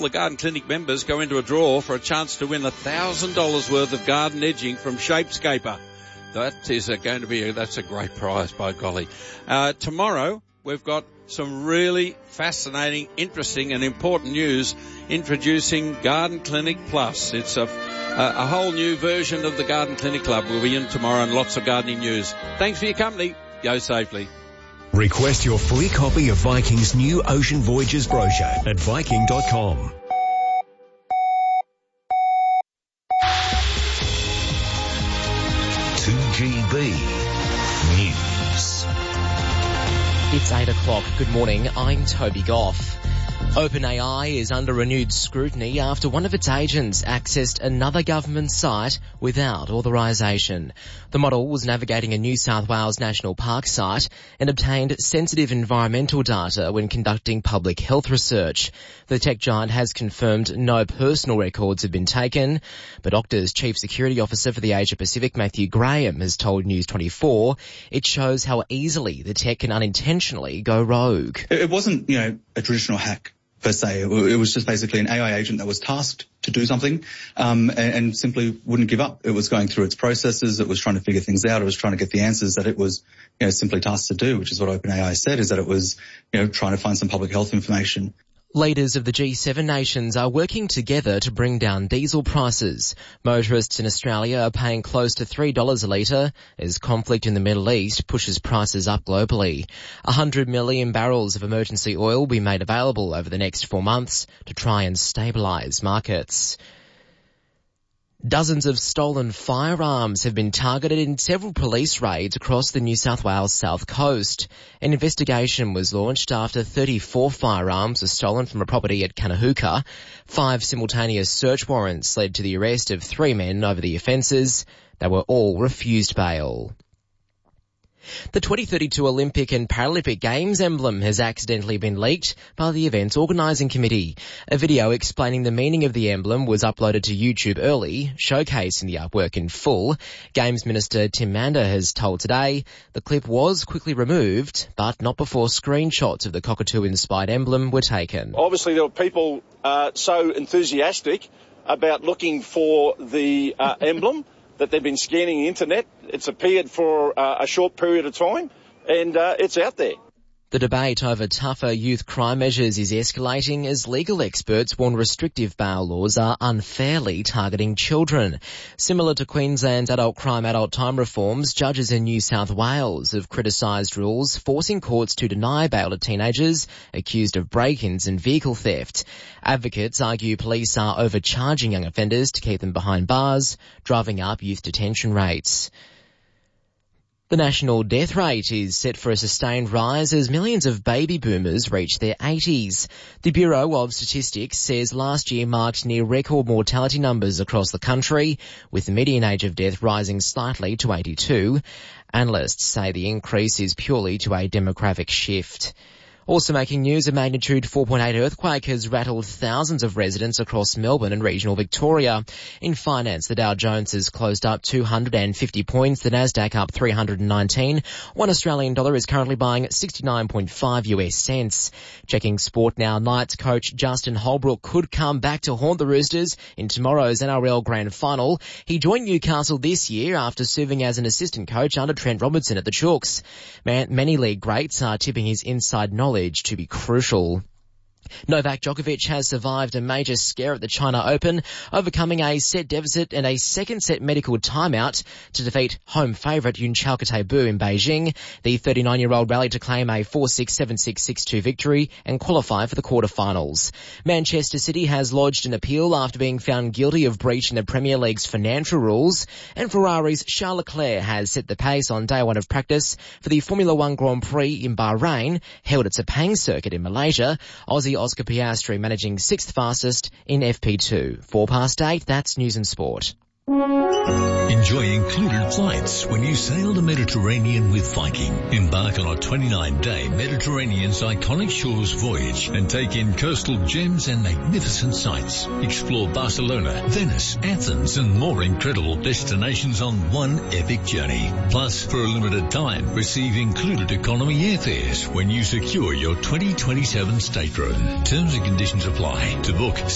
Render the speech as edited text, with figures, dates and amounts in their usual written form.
The Garden Clinic members go into a draw for a chance to win $1,000 worth of garden edging from Shapescaper. That is going to be that's a great prize, by golly. Tomorrow we've got some really fascinating, interesting and important news introducing Garden Clinic Plus. It's a whole new version of the Garden Clinic Club. We'll be in tomorrow and lots of gardening news. Thanks for your company. Go safely. Request your free copy of Viking's new Ocean Voyages brochure at Viking.com. News. It's 8 o'clock. Good morning. I'm Toby Goff. OpenAI is under renewed scrutiny after one of its agents accessed another government site without authorisation. The model was navigating a New South Wales National Park site and obtained sensitive environmental data when conducting public health research. The tech giant has confirmed no personal records have been taken, but Okta's Chief Security Officer for the Asia Pacific, Matthew Graham, has told News 24 it shows how easily the tech can unintentionally go rogue. It wasn't, a traditional hack per se. It was just basically an AI agent that was tasked to do something and simply wouldn't give up. It was going through its processes. It was trying to figure things out. It was trying to get the answers that it was simply tasked to do, which is what OpenAI said, is that it was trying to find some public health information. Leaders of the G7 nations are working together to bring down diesel prices. Motorists in Australia are paying close to $3 a litre as conflict in the Middle East pushes prices up globally. 100 million barrels of emergency oil will be made available over the next 4 months to try and stabilise markets. Dozens of stolen firearms have been targeted in several police raids across the New South Wales South Coast. An investigation was launched after 34 firearms were stolen from a property at Kanahooka. 5 simultaneous search warrants led to the arrest of 3 men over the offences. They were all refused bail. The 2032 Olympic and Paralympic Games emblem has accidentally been leaked by the event's organising committee. A video explaining the meaning of the emblem was uploaded to YouTube early, showcasing the artwork in full. Games Minister Tim Mander has told Today the clip was quickly removed, but not before screenshots of the cockatoo-inspired emblem were taken. Obviously, there were people so enthusiastic about looking for the emblem that they've been scanning the internet. It's appeared for a short period of time, and it's out there. The debate over tougher youth crime measures is escalating as legal experts warn restrictive bail laws are unfairly targeting children. Similar to Queensland's adult crime, adult time reforms, judges in New South Wales have criticised rules forcing courts to deny bail to teenagers accused of break-ins and vehicle theft. Advocates argue police are overcharging young offenders to keep them behind bars, driving up youth detention rates. The national death rate is set for a sustained rise as millions of baby boomers reach their 80s. The Bureau of Statistics says last year marked near record mortality numbers across the country, with the median age of death rising slightly to 82. Analysts say the increase is purely to a demographic shift. Also making news, a magnitude 4.8 earthquake has rattled thousands of residents across Melbourne and regional Victoria. In finance, the Dow Jones has closed up 250 points, the Nasdaq up 319. $1 Australian dollar is currently buying 69.5 US cents. Checking sport now, Knights coach Justin Holbrook could come back to haunt the Roosters in tomorrow's NRL Grand Final. He joined Newcastle this year after serving as an assistant coach under Trent Robinson at the Chooks. Many league greats are tipping his inside knowledge to be crucial. Novak Djokovic has survived a major scare at the China Open, overcoming a set deficit and a second set medical timeout to defeat home favourite Yun Chalkatay-Bu in Beijing. The 39-year-old rallied to claim a 4-6, 7-6, 6-2 victory and qualify for the quarterfinals. Manchester City has lodged an appeal after being found guilty of breaching the Premier League's financial rules, and Ferrari's Charles Leclerc has set the pace on day one of practice for the Formula One Grand Prix in Bahrain, held at Sepang Circuit in Malaysia. Aussie Oscar Piastri managing 6th fastest in FP2. 8:04, that's News and Sport. Enjoy included flights when you sail the Mediterranean with Viking. Embark on a 29-day Mediterranean's iconic shores voyage and take in coastal gems and magnificent sights. Explore Barcelona, Venice, Athens and more incredible destinations on one epic journey. Plus, for a limited time, receive included economy airfares when you secure your 2027 stateroom. Terms and conditions apply. To book,